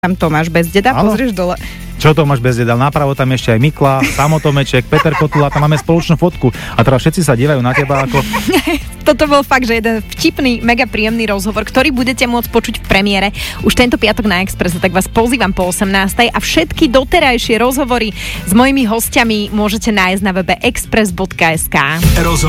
Tam Tomáš Bezdeda, pozrieš dole. Čo Tomáš Bezdeda? Napravo tam ešte aj Mikla, Samotomeček, Peter Kotula, tam máme spoločnú fotku. A teraz všetci sa dívajú na teba ako... Toto bol fakt, že jeden vtipný, mega príjemný rozhovor, ktorý budete môcť počuť v premiére už tento piatok na Expresse, tak vás pozývam po 18. a všetky doterajšie rozhovory s mojimi hostiami môžete nájsť na webe express.sk.